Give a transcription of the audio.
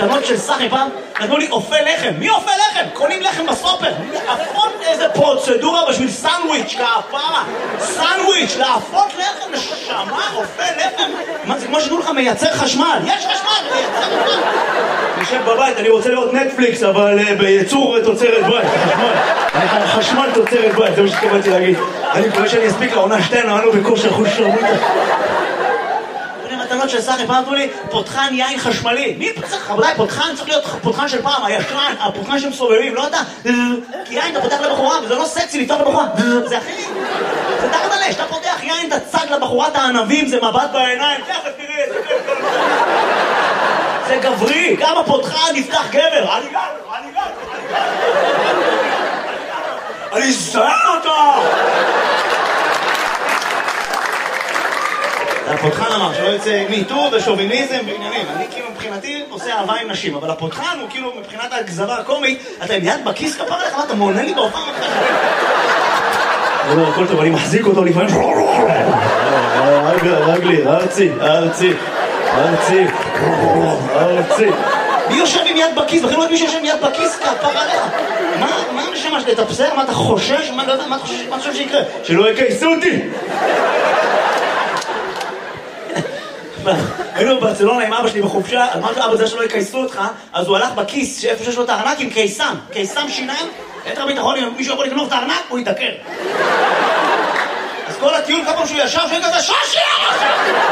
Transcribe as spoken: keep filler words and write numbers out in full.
מתנות של סחי פעם, נתנו לי אופה לחם. מי אופה לחם? קונים לחם בסופר. להפות איזה פרוצדורה בשביל סנדוויץ' כפרה. סנדוויץ', להפות לחם, נשמה, אופה לחם. מה זה כמו שתנו לך מייצר חשמל? יש חשמל, מייצר חשמל. נשב בבית, אני רוצה לראות נטפליקס, אבל בייצור תוצרת בית. חשמל. חשמל תוצרת בית, זה מה שתקבלתי להגיד. אני מקווה שאני אספיק לעונה שתיים, נענו בכושר חוש שרמוטה. מתנות של סחי, פעם אמרו לי, פותחן יין חשמלי. מי פותח? רבותיי, פותחן צריך להיות פותחן של פעם, הישן, הפותחן שמסובבים, לא אתה. כי יין אתה פותח לבחורה, וזה לא סקסי לפתוח לבחורה. זה אחי. זה תחת עלה, שאתה פותח יין, אתה צג לבחורת הענבים, זה מבט בעיניים. תכף תראי, זה גבר. זה גברי, גם הפותחן נפתח גבר. אני גבר, אני גבר, אני גבר. אני זהר אותה! הפותחן אמר שלא יוצא מיטור ושוביניזם ועניינים. אני כאילו מבחינתי עושה אהבה עם נשים, אבל הפותחן הוא כאילו מבחינת הגזרה הקומית, אתה עם יד בכיס כפר עליך, מה אתה מעונן לי בהופעה מתחת? אני אומר, הכל טוב, אני מחזיק אותו לפעמים. רגלי, ארצי, ארצי, ארצי, ארצי. מי יושב עם יד בכיס? בכלל לא יודעת מי שיושב עם יד בכיס כפר עליך. מה המשמע שאתה תפסר? מה אתה חושש? מה אתה חושב שיקרה? שלא יקייסו אותי! היינו בברצלונה עם אבא שלי בחופשה, אמרתי לו, אבא זה שלא יקייסו אותך, אז הוא הלך בכיס, איפה שיש לו את הארנק עם קיסם, קיסם שיניים, יתר ביטחון, אם מישהו יכול לקנות את הארנק, הוא יתעקר. אז כל הטיול, כל פעם שהוא ישב, שהוא כזה, שושי!